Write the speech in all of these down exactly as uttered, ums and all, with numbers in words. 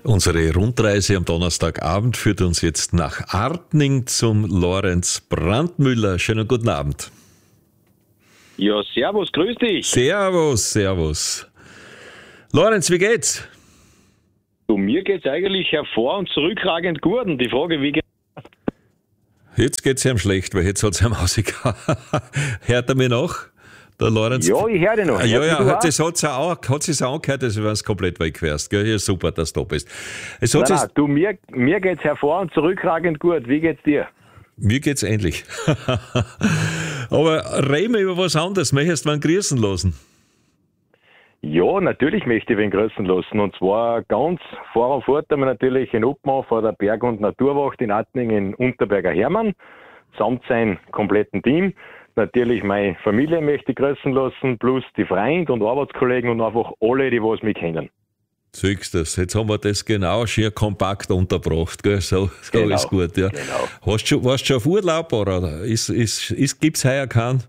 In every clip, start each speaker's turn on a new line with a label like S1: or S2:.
S1: Unsere Rundreise am Donnerstagabend führt uns jetzt nach Artning zum Lorenz Brandmüller. Schönen guten Abend.
S2: Ja, servus, grüß dich.
S1: Servus, servus. Lorenz, wie geht's?
S2: Du, mir geht's eigentlich hervor- und zurückragend gut. Und die Frage, wie geht's?
S1: Jetzt geht's ihm schlecht, weil jetzt hat's ihm ausgehauen. Hört er mich noch? Der Lorenz?
S2: Ja, ich höre dich noch.
S1: Ja, ja,
S2: hat
S1: das hat es auch, hat sich auch angehört, dass du es komplett weg wärst. Gell? Ja, super, dass du da bist. Es hat
S2: nein,
S1: sich,
S2: nein, du, mir, mir geht's hervor- und zurückragend gut. Wie geht's dir?
S1: Mir geht's ähnlich. Aber reden wir über was anderes. Möchtest du einen grüßen lassen?
S2: Ja, natürlich möchte ich wen grüßen lassen. Und zwar ganz vor und fort haben wir natürlich den Obmann von der Berg- und Naturwacht in Artning, in Unterberger Hermann, samt sein kompletten Team. Natürlich meine Familie möchte ich grüßen lassen, plus die Freunde und Arbeitskollegen und einfach alle, die was mich kennen.
S1: Siehst du das? Jetzt haben wir das genau schier kompakt untergebracht. Gell? So, so
S2: Genau,
S1: ist gut. Ja.
S2: genau.
S1: Hast du schon, warst du schon auf Urlaub oder ist, ist, ist, gibt es heuer keinen?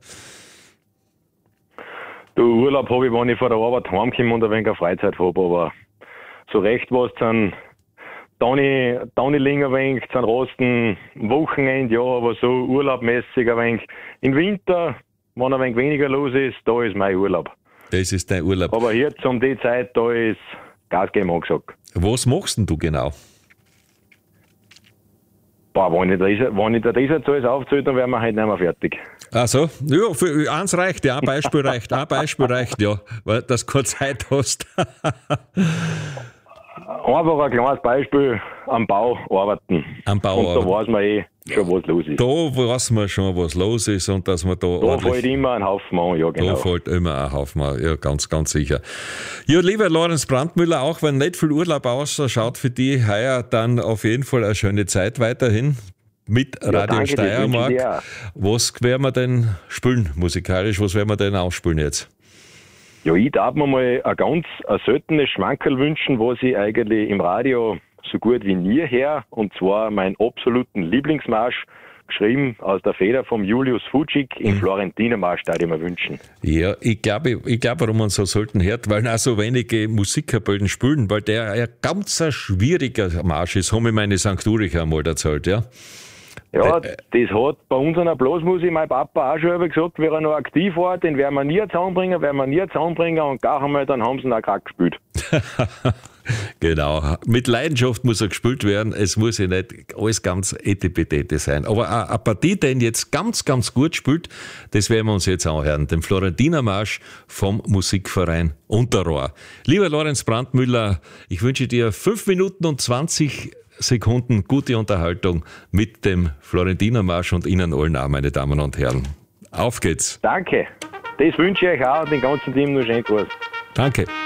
S2: Du, Urlaub habe ich, wenn ich von der Arbeit heimkomme und ein wenig Freizeit habe, aber so recht was dann Toni, Toni liegen ein wenig, zum Rosten, Wochenende, ja, aber so urlaubmäßig ein wenig. Im Winter, wenn ein wenig weniger los ist, da ist mein Urlaub.
S1: Das ist dein Urlaub.
S2: Aber jetzt um die Zeit, da ist Gas geben angesagt.
S1: Was machst denn du genau?
S2: Boah, wenn ich, das, wenn ich dir das jetzt alles aufzähle, dann wären wir heute nicht mehr fertig.
S1: Ach so, ja, für, eins reicht, ja, ein Beispiel reicht, ein Beispiel reicht, ja, weil du keine Zeit hast.
S2: Einfach ein kleines Beispiel, am Bau arbeiten.
S1: Am Bau
S2: und da
S1: arbeiten.
S2: weiß man eh schon, was los ist.
S1: Da weiß man schon, was los ist und dass man da,
S2: Da
S1: ordentlich...
S2: fällt immer ein Haufen an, ja genau.
S1: Da fällt immer ein Haufen an, ja, ganz, ganz sicher. Ja, lieber Lorenz Brandmüller, auch wenn nicht viel Urlaub ausschaut für die heuer, dann auf jeden Fall eine schöne Zeit weiterhin mit
S2: Ja,
S1: Radio
S2: danke, das wünsche ich
S1: Steiermark.
S2: dir auch.
S1: Was werden wir denn spielen musikalisch? Was werden wir denn ausspielen jetzt?
S2: Ja, ich darf mir mal ein ganz ein seltenes Schmankerl wünschen, was ich eigentlich im Radio so gut wie nie her, und zwar meinen absoluten Lieblingsmarsch, geschrieben aus der Feder vom Julius Futschig, im Florentinermarsch, da ich mir wünschen.
S1: Ja, ich glaube, ich glaub, warum man so selten hört, weil auch so wenige Musikkapellen spielen, weil der ein ganz ein schwieriger Marsch ist, haben mir meine Sankt Ulricher einmal erzählt, ja.
S2: Ja,
S1: Äh,
S2: das hat bei unserer Blasmusik mein Papa auch schon über gesagt, wie er noch aktiv war, den werden wir nie zusammenbringen, werden wir nie zusammenbringen, und gar einmal, dann haben sie ihn auch gerade gespielt.
S1: Genau. Mit Leidenschaft muss er gespielt werden. Es muss ja nicht alles ganz etipetete sein. Aber eine Partie, die jetzt ganz, ganz gut spielt, das werden wir uns jetzt anhören. Den Florentinermarsch vom Musikverein Unterrohr. Lieber Lorenz Brandmüller, ich wünsche dir fünf Minuten und zwanzig Sekunden gute Unterhaltung mit dem Florentinermarsch und Ihnen allen auch, meine Damen und Herren. Auf geht's.
S2: Danke. Das wünsche ich euch auch und dem ganzen Team nur schön Gruß.
S1: Danke.